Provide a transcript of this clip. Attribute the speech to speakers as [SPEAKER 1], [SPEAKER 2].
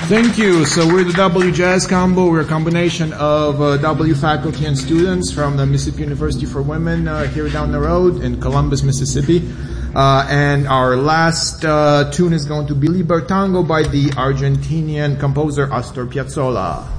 [SPEAKER 1] Thank you. So we're the W Jazz Combo. We're a combination of W faculty and students from the Mississippi University for Women here down the road in Columbus, Mississippi. And our last tune is going to be Libertango by the Argentinian composer Astor Piazzolla.